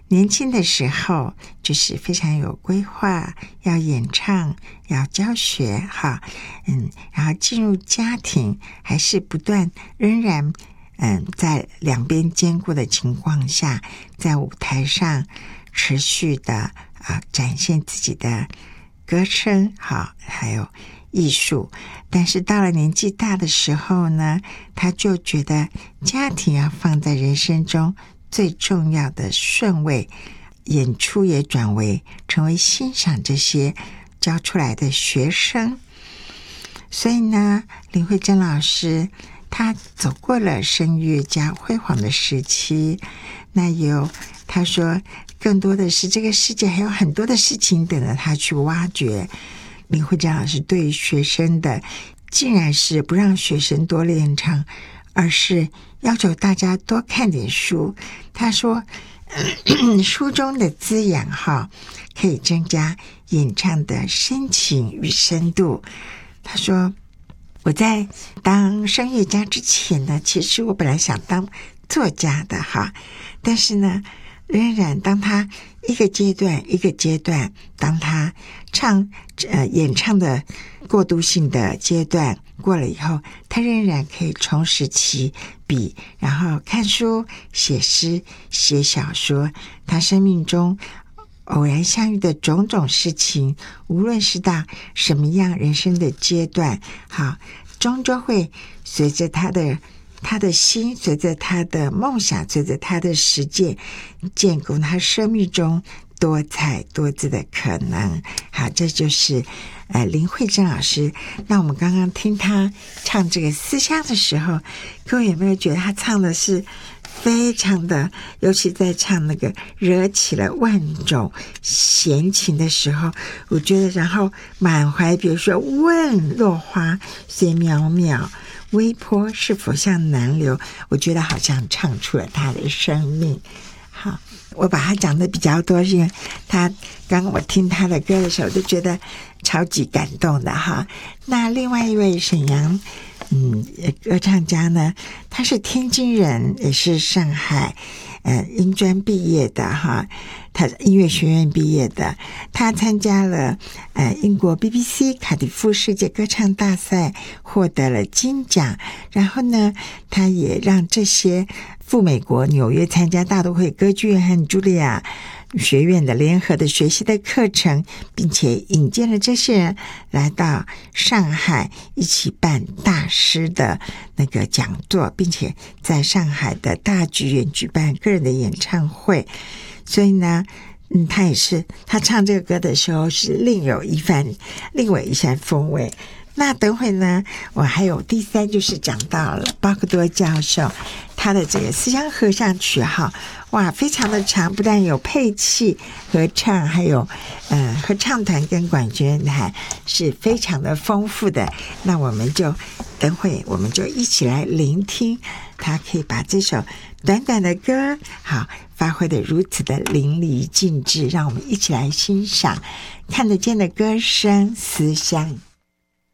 年轻的时候就是非常有规划，要演唱，要教学哈，然后进入家庭，还是不断仍然在两边兼顾的情况下，在舞台上持续的展现自己的歌声好，还有艺术。但是到了年纪大的时候呢，他就觉得家庭要放在人生中最重要的顺位，演出也转为成为欣赏这些教出来的学生。所以呢，林慧珍老师他走过了声乐家辉煌的时期，那他说更多的是这个世界还有很多的事情等着他去挖掘。林慧珍老师对于学生的竟然是不让学生多练唱，而是要求大家多看点书。他说书中的滋养可以增加演唱的深情与深度。他说我在当声乐家之前呢，其实我本来想当作家的但是呢，仍然当他一个阶段一个阶段，当他演唱的过渡性的阶段过了以后，他仍然可以重拾起笔，然后看书、写诗、写小说。他生命中偶然相遇的种种事情，无论是到什么样人生的阶段，终究会随着他的心，随着他的梦想，随着他的实践，建构他生命中多彩多姿的可能。好，这就是林慧珍老师。那我们刚刚听他唱这个思乡的时候，各位有没有觉得他唱的是非常的，尤其在唱那个惹起了万种闲情的时候，我觉得然后满怀比如说问落花虽渺渺，微波是否像南流，我觉得好像唱出了他的生命。好，我把他讲的比较多，是因为他刚刚我听他的歌的时候就觉得超级感动的那另外一位沈阳歌唱家呢，他是天津人，也是上海英专毕业的他音乐学院毕业的。他参加了英国 BBC 卡迪夫世界歌唱大赛，获得了金奖。然后呢，他也让这些赴美国纽约参加大都会歌剧院和茱莉亚学院的联合的学习的课程，并且引荐了这些人来到上海一起办大师的那个讲座，并且在上海的大剧院举办个人的演唱会。所以呢他也是，他唱这个歌的时候是另有一番风味。那等会呢，我还有第三，就是讲到了巴克多教授他的这个思乡合唱曲哇，非常的长，不但有配器合唱，还有合唱团跟管弦团是非常的丰富的。那我们就等会我们就一起来聆听他可以把这首短短的歌发挥得如此的淋漓尽致，让我们一起来欣赏看得见的歌声思乡。